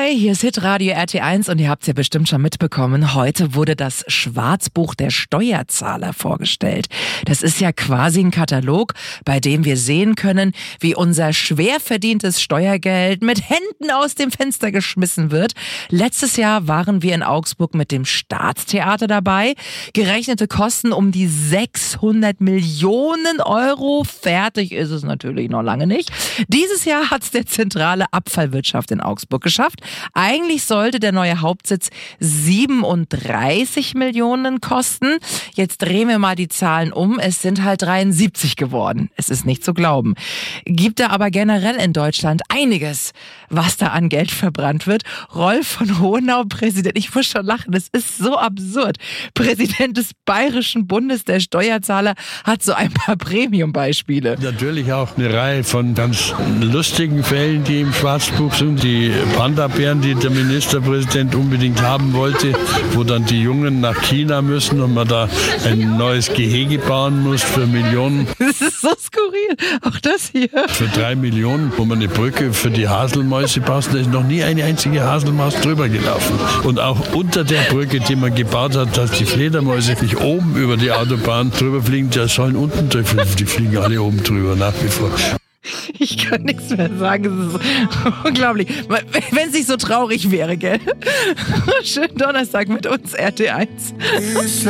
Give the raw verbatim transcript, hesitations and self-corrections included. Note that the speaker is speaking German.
Hi, hier ist Hitradio R T eins und ihr habt es ja bestimmt schon mitbekommen. Heute wurde das Schwarzbuch der Steuerzahler vorgestellt. Das ist ja quasi ein Katalog, bei dem wir sehen können, wie unser schwer verdientes Steuergeld mit Händen aus dem Fenster geschmissen wird. Letztes Jahr waren wir in Augsburg mit dem Staatstheater dabei. Gerechnete Kosten um die sechshundert Millionen Euro. Fertig ist es natürlich noch lange nicht. Dieses Jahr hat es der zentrale Abfallwirtschaft in Augsburg geschafft. Eigentlich sollte der neue Hauptsitz siebenunddreißig Millionen kosten. Jetzt drehen wir mal die Zahlen um. Es sind halt dreiundsiebzig geworden. Es ist nicht zu glauben. Gibt da aber generell in Deutschland einiges, was da an Geld verbrannt wird. Rolf von Hohenau, Präsident, ich muss schon lachen, es ist so absurd. Präsident des Bayerischen Bundes der Steuerzahler hat so ein paar Premium-Beispiele. Natürlich auch eine Reihe von ganz lustigen Fällen, die im Schwarzbuch sind. Die Panda-Bären, die der Ministerpräsident unbedingt haben wollte, wo dann die Jungen nach China müssen und man da ein neues Gehege bauen muss für Millionen. Das ist so skurril, auch das hier. Für drei Millionen, wo man eine Brücke für die Haselmäuse baut, da ist noch nie eine einzige Haselmaus drüber gelaufen. Und auch unter der Brücke, die man gebaut hat, dass die Fledermäuse nicht oben über die Autobahn drüber fliegen, die sollen unten drüber, die fliegen alle oben drüber nach wie vor. Ich kann nichts mehr sagen, es ist unglaublich. Wenn es nicht so traurig wäre, gell? Schönen Donnerstag mit uns, R T eins.